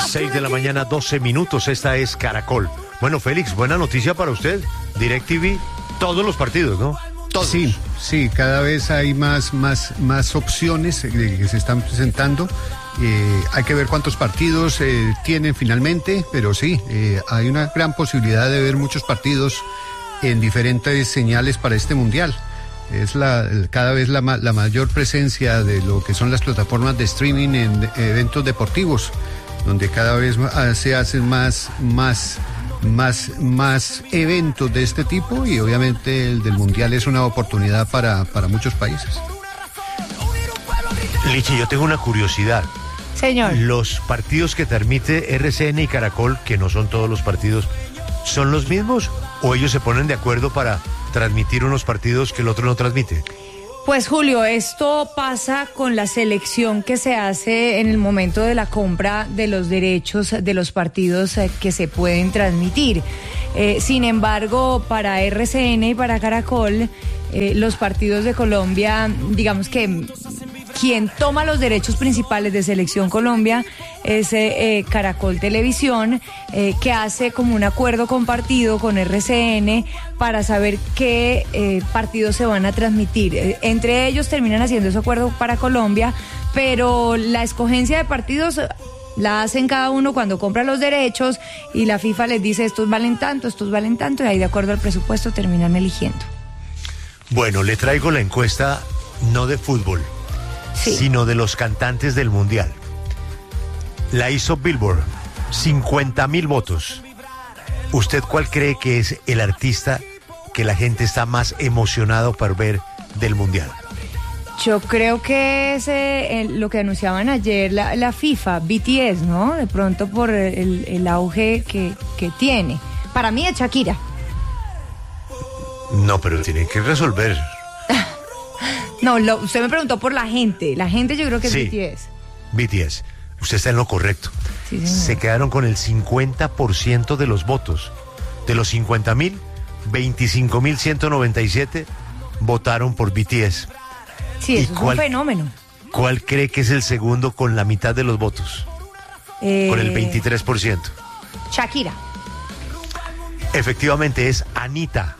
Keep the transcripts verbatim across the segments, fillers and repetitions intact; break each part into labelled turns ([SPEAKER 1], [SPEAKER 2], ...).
[SPEAKER 1] seis de la mañana, doce minutos. Esta es Caracol. Bueno, Félix, buena noticia para usted. DirecTV, todos los partidos, ¿no? Todos.
[SPEAKER 2] Sí, sí, cada vez hay más, más, más opciones eh, que se están presentando. Eh, hay que ver cuántos partidos eh, tienen finalmente, pero sí, eh, hay una gran posibilidad de ver muchos partidos en diferentes señales para este mundial. Es la cada vez la, la mayor presencia de lo que son las plataformas de streaming en eventos deportivos, donde cada vez se hacen más, más, más, más eventos de este tipo, y obviamente el del mundial es una oportunidad para, para muchos países.
[SPEAKER 1] Lichi, yo tengo una curiosidad.
[SPEAKER 3] Señor.
[SPEAKER 1] ¿Los partidos que transmite R C N y Caracol, que no son todos los partidos, son los mismos o ellos se ponen de acuerdo para transmitir unos partidos que el otro no transmite?
[SPEAKER 3] Pues Julio, esto pasa con la selección que se hace en el momento de la compra de los derechos de los partidos que se pueden transmitir. Eh, sin embargo, para R C N y para Caracol, eh, los partidos de Colombia, digamos que quien toma los derechos principales de Selección Colombia es eh, Caracol Televisión, eh, que hace como un acuerdo compartido con R C N para saber qué eh, partidos se van a transmitir. Eh, entre ellos terminan haciendo ese acuerdo para Colombia, pero la escogencia de partidos la hacen cada uno cuando compra los derechos y la FIFA les dice estos valen tanto, estos valen tanto, y ahí de acuerdo al presupuesto terminan eligiendo.
[SPEAKER 1] Bueno, le traigo la encuesta no de fútbol, sí, sino de los cantantes del mundial. La hizo Billboard, cincuenta mil votos. ¿Usted cuál cree que es el artista que la gente está más emocionado por ver del mundial?
[SPEAKER 3] Yo creo que es eh, lo que anunciaban ayer la, la FIFA, B T S, ¿no? De pronto por el, el auge que, que tiene. Para mí es Shakira.
[SPEAKER 1] No, pero tienen que resolver.
[SPEAKER 3] No, lo, usted me preguntó por la gente. La gente yo creo que es
[SPEAKER 1] sí,
[SPEAKER 3] B T S.
[SPEAKER 1] B T S. Usted está en lo correcto.
[SPEAKER 3] Sí,
[SPEAKER 1] se quedaron con el cincuenta por ciento de los votos. De los cincuenta mil, veinticinco mil ciento noventa y siete votaron por B T S.
[SPEAKER 3] Sí, eso es
[SPEAKER 1] cuál,
[SPEAKER 3] un fenómeno.
[SPEAKER 1] ¿Cuál cree que es el segundo con la mitad de los votos?
[SPEAKER 3] Eh,
[SPEAKER 1] con el veintitrés por ciento.
[SPEAKER 3] Shakira.
[SPEAKER 1] Efectivamente es Anita.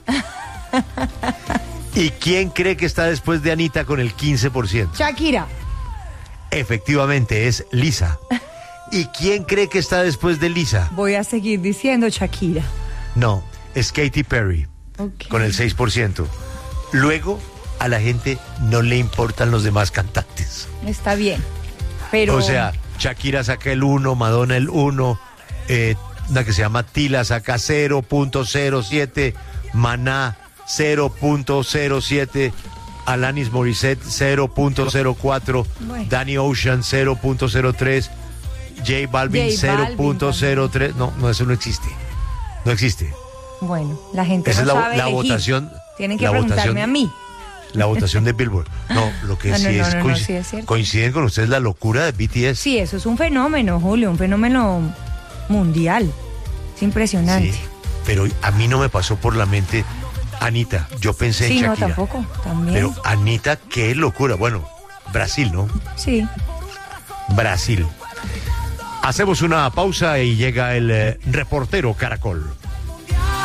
[SPEAKER 1] ¿Y quién cree que está después de Anita con el quince por ciento?
[SPEAKER 3] Shakira.
[SPEAKER 1] Efectivamente es Lisa. ¿Y quién cree que está después de Lisa?
[SPEAKER 3] Voy a seguir diciendo Shakira.
[SPEAKER 1] No, es Katy Perry, okay, con el seis por ciento. Luego, a la gente no le importan los demás cantantes.
[SPEAKER 3] Está bien, pero...
[SPEAKER 1] O sea, Shakira saca el uno, Madonna el uno, eh, una que se llama Tila saca cero punto cero siete, Maná cero punto cero siete, Alanis Morissette cero punto cero cuatro, bueno, Danny Ocean cero punto cero tres, J Balvin cero punto cero tres. No, no, eso no existe. No existe.
[SPEAKER 3] Bueno, la gente
[SPEAKER 1] Esa
[SPEAKER 3] no
[SPEAKER 1] es la,
[SPEAKER 3] sabe
[SPEAKER 1] la
[SPEAKER 3] elegir.
[SPEAKER 1] votación.
[SPEAKER 3] Tienen que
[SPEAKER 1] la
[SPEAKER 3] preguntarme
[SPEAKER 1] votación,
[SPEAKER 3] a mí.
[SPEAKER 1] La votación de Billboard. No, lo que
[SPEAKER 3] no,
[SPEAKER 1] sí,
[SPEAKER 3] no,
[SPEAKER 1] es,
[SPEAKER 3] no, no,
[SPEAKER 1] coincide,
[SPEAKER 3] sí es cierto.
[SPEAKER 1] coinciden con ustedes la locura de B T S.
[SPEAKER 3] Sí, eso es un fenómeno, Julio, un fenómeno mundial. Es impresionante.
[SPEAKER 1] Sí, pero a mí no me pasó por la mente Anita. Yo pensé
[SPEAKER 3] sí,
[SPEAKER 1] en Shakira.
[SPEAKER 3] Sí, no, tampoco, también.
[SPEAKER 1] Pero Anita, qué locura. Bueno, Brasil, ¿no?
[SPEAKER 3] Sí.
[SPEAKER 1] Brasil. Hacemos una pausa y llega el eh, reportero Caracol.